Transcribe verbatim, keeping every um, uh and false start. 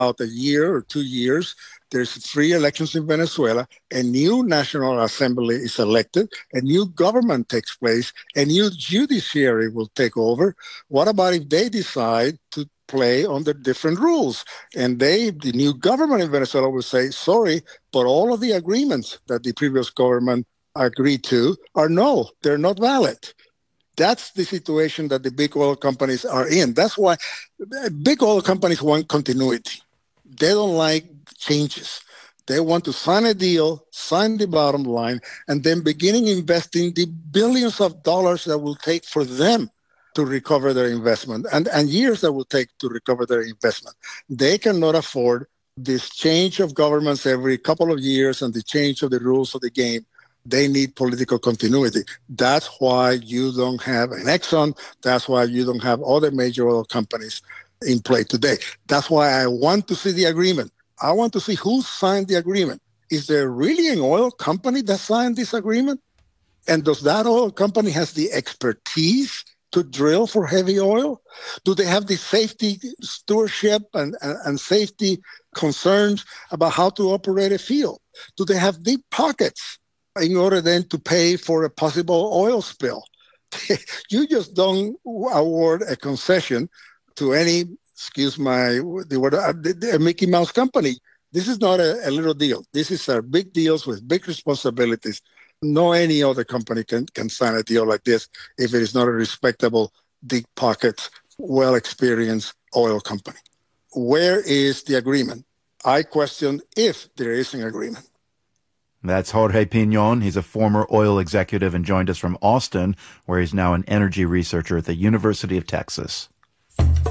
about a year or two years, there's free elections in Venezuela, a new National Assembly is elected, a new government takes place, a new judiciary will take over. What about if they decide to play under different rules? And they, the new government in Venezuela will say, sorry, but all of the agreements that the previous government agreed to are no, they're not valid. That's the situation that the big oil companies are in. That's why big oil companies want continuity. They don't like changes. They want to sign a deal, sign the bottom line, and then beginning investing the billions of dollars that will take for them to recover their investment and, and years that will take to recover their investment. They cannot afford this change of governments every couple of years and the change of the rules of the game. They need political continuity. That's why you don't have an Exxon. That's why you don't have other major oil companies in play today. That's why I want to see the agreement. I want to see who signed the agreement. Is there really an oil company that signed this agreement? And does that oil company has the expertise to drill for heavy oil? Do they have the safety stewardship and, and, and safety concerns about how to operate a field? Do they have deep pockets in order then to pay for a possible oil spill? You just don't award a concession to any, excuse my, the word, a Mickey Mouse company. This is not a, a little deal. This is a big deals with big responsibilities. No any other company can, can sign a deal like this if it is not a respectable, deep pockets, well-experienced oil company. Where is the agreement? I question if there is an agreement. That's Jorge Piñon. He's a former oil executive and joined us from Austin, where he's now an energy researcher at the University of Texas.